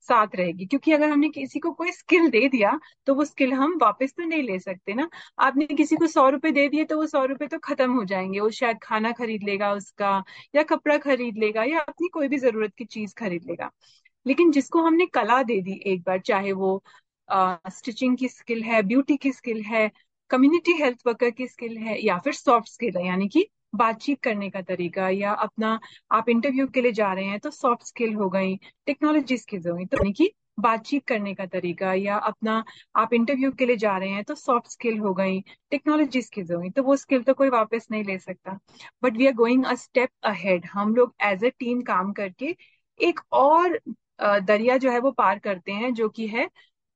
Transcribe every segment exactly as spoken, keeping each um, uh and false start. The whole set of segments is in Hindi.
साथ रहेगी। क्योंकि अगर हमने किसी को कोई स्किल दे दिया तो वो स्किल हम वापस तो नहीं ले सकते ना। आपने किसी को सौ रुपए दे दिए तो वो सौ रुपए तो खत्म हो जाएंगे, वो शायद खाना खरीद लेगा उसका, या कपड़ा खरीद लेगा, या अपनी कोई भी जरूरत की चीज खरीद लेगा। लेकिन जिसको हमने कला दे दी एक बार, चाहे वो स्टिचिंग की स्किल है, ब्यूटी की स्किल है, कम्युनिटी हेल्थ वर्कर की स्किल है, या फिर सॉफ्ट स्किल है, यानी कि बातचीत करने का तरीका, या अपना आप इंटरव्यू के लिए जा रहे हैं तो सॉफ्ट स्किल हो गई, टेक्नोलॉजी स्किल्स हो गई, तो यानी कि बातचीत करने का तरीका, या अपना आप इंटरव्यू के लिए जा रहे हैं तो सॉफ्ट स्किल हो गई, टेक्नोलॉजी स्किल्स हो गई, तो वो स्किल तो कोई वापस नहीं ले सकता। But we are going a step ahead, हम लोग एज अ टीम काम करके एक और अ, दरिया जो है वो पार करते हैं, जो कि है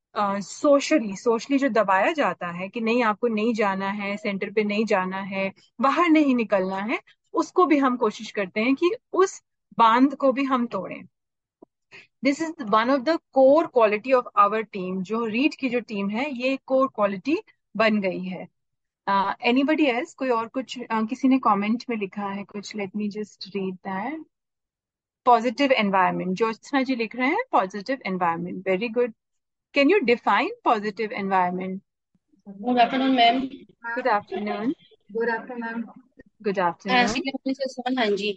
सोशली सोशली जो दबाया जाता है कि नहीं आपको नहीं जाना है, सेंटर पे नहीं जाना है, बाहर नहीं निकलना है, उसको भी हम कोशिश करते हैं कि उस बांध को भी हम तोड़ें। This is one of the core quality of our team. जो रीड की जो टीम है ये कोर क्वालिटी बन गई है। एनीबडी एल्स, कोई और कुछ uh, किसी ने कमेंट में लिखा है कुछ, let me just read that. Positive environment, Jyotsna जी लिख रहे हैं positive environment, very good. Can you define positive environment? Good afternoon ma'am. Good afternoon. Good afternoon ma'am. Good afternoon. हाँ जी।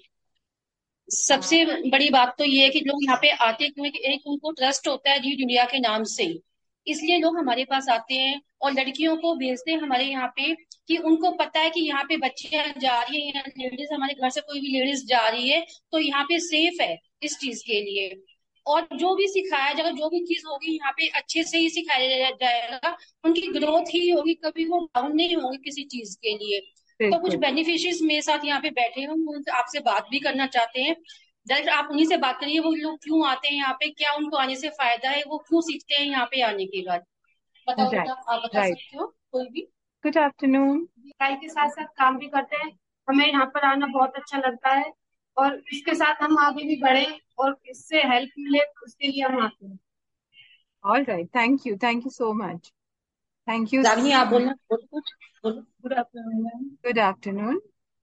सबसे बड़ी बात तो ये है कि लोग यहाँ पे आते क्यों है कि एक उनको ट्रस्ट होता है रीड इंडिया के नाम से ही, इसलिए लोग हमारे पास आते हैं और लड़कियों को भेजते हैं हमारे यहाँ पे कि उनको पता है कि यहाँ पे बच्चियां जा रही है या लेडीज हमारे घर से कोई भी लेडीज जा रही है तो यहाँ पे सेफ है इस चीज के लिए। और जो भी सिखाया जाएगा, जो भी चीज होगी यहाँ पे अच्छे से ही सिखाया जाएगा, उनकी ग्रोथ ही होगी, कभी वो डाउन नहीं होंगे किसी चीज के लिए। तो कुछ बिल्कुल। बेनिफिशियरीज मेरे साथ यहाँ पे बैठे हैं, हम उनसे आपसे बात भी करना चाहते हैं। डायरेक्ट आप उन्हीं से बात करिए, वो लोग क्यों आते हैं यहाँ पे, क्या उनको आने से फायदा है, वो क्यों सीखते हैं यहाँ पे आने के बाद। बताओ राइट। बेटा, आप बता राइट। सकते हो कोई भी। Good afternoon. पढ़ाई के साथ साथ काम भी करते हैं, हमें यहाँ पर आना बहुत अच्छा लगता है और इसके साथ हम आगे भी बढ़े और इससे हेल्प मिले उसके लिए हम आते हैं। All right, thank you, thank you so much. Thank you. Ragini आप बोलना, बोलो कुछ बोलो। Good afternoon ma'am. Good afternoon.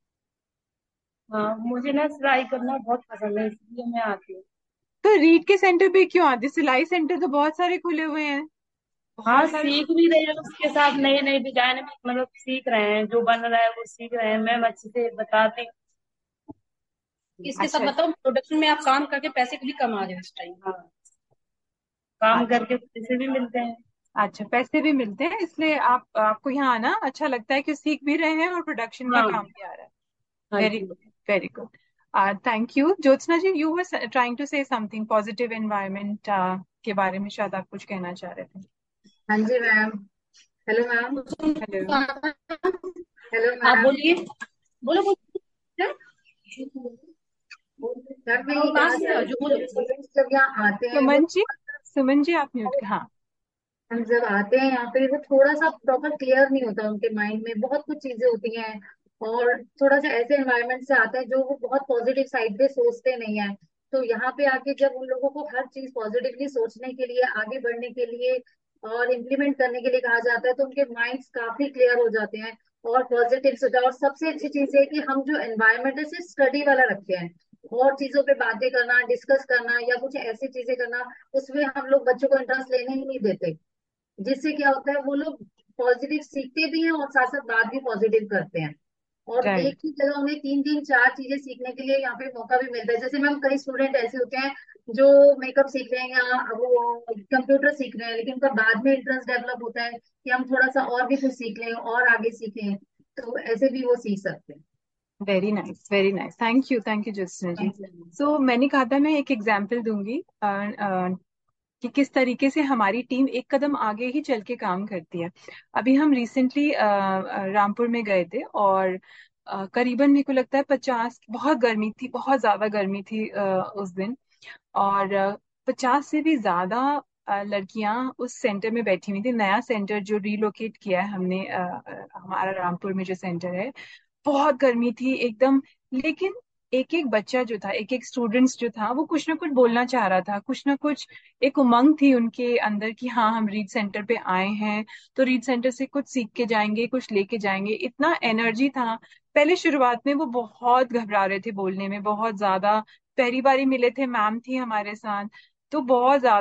हाँ, मुझे ना सिलाई करना बहुत पसंद है इसलिए मैं आती हूँ। तो रीड के सेंटर पे क्यों आते? सिलाई सेंटर तो बहुत सारे खुले हुए हैं, हाँ, बहुत सारे। सीख भी रहे हैं उसके साथ, नए नए डिजाइन भी मतलब सीख रहे हैं, जो बन रहा है वो सीख रहे हैं, मैम अच्छे से बताते हैं। इसके साथ अच्छा। बताओ, प्रोडक्शन में आप काम करके पैसे भी कमा रहे हो इस टाइम। हाँ, काम अच्छा। करके पैसे भी मिलते हैं। अच्छा, पैसे भी मिलते हैं, इसलिए आप आपको यहाँ आना अच्छा लगता है कि सीख भी रहे हैं और प्रोडक्शन का हाँ। काम भी आ रहा है। हाँ very ji. Good. Very good. Thank you. Jyotsna ji, you were trying to से समथिंग पॉजिटिव एनवायरनमेंट के बारे में, शायद आप कुछ कहना चाह रहे थे। हाँ जी ma'am. Hello ma'am. Hello. Hello आप मैम। बोलिए। बोलो बोलो। क्या? सर मैं ये कहा पास में चाह हो रही जो, थी, बोलो। जब स्टूडेंट्स जब यहाँ आते हैं वो, सुमन जी, सुमन जी आप म्यूट, हाँ। हम जब आते हैं यहाँ पे वो थोड़ा सा प्रॉपर क्लियर नहीं होता उनके माइंड में, बहुत कुछ चीजें होती हैं और थोड़ा सा ऐसे एनवायरनमेंट से आते हैं जो वो बहुत पॉजिटिव साइड पे सोचते नहीं है। तो यहाँ पे आके जब उन लोगों को हर चीज पॉजिटिवली सोचने के लिए, आगे बढ़ने के लिए और इम्प्लीमेंट करने के लिए कहा जाता है तो उनके माइंड्स काफी क्लियर हो जाते हैं और पॉजिटिव सोचा। और सबसे अच्छी चीज है कि हम जो एनवायरनमेंट है सिर्फ स्टडी वाला रखे हैं, और चीजों पे बातें करना, डिस्कस करना या कुछ ऐसी चीजें करना, उसमें हम लोग बच्चों को इंटरेस्ट लेने ही नहीं देते। जिससे क्या होता है, वो लोग पॉजिटिव सीखते भी हैं और साथ साथ बात भी पॉजिटिव करते हैं। और एक राइट। ही जगह उन्हें तीन तीन चार चीजें सीखने के लिए यहाँ पे मौका भी मिलता है। जैसे मैम कई स्टूडेंट ऐसे होते हैं जो मेकअप सीख रहे हैं या वो कंप्यूटर सीख रहे हैं, लेकिन उनका बाद में इंटरेस्ट डेवलप होता है कि हम थोड़ा सा और भी कुछ सीख लें और आगे सीखें, तो ऐसे भी वो सीख सकते हैं। Very nice, very nice, thank you, thank you Jyotsna ji. Thank you. सो मैंने कहा था मैं एक एग्जांपल दूंगी अ, अ, कि किस तरीके से हमारी टीम एक कदम आगे ही चल के काम करती है। अभी हम रिसेंटली रामपुर में गए थे, और अ, करीबन मेरे को लगता है पचास, बहुत गर्मी थी, बहुत ज्यादा गर्मी थी अ, उस दिन। और पचास से भी ज्यादा अ, लड़कियां उस सेंटर में बैठी हुई थी। नया सेंटर जो रिलोकेट किया है हमने, अ, अ, हमारा रामपुर में जो सेंटर है, बहुत गर्मी थी एकदम। लेकिन एक एक बच्चा जो था, एक एक स्टूडेंट्स जो था, वो कुछ ना कुछ बोलना चाह रहा था, कुछ ना कुछ एक उमंग थी उनके अंदर कि हाँ हम रीड सेंटर पे आए हैं तो रीड सेंटर से कुछ सीख के जाएंगे, कुछ लेके जाएंगे, इतना एनर्जी था। पहले शुरुआत में वो बहुत घबरा रहे थे बोलने में, बहुत ज्यादा। पहली बारी मिले थे, मैम थी हमारे साथ, तो बहुत ज्यादा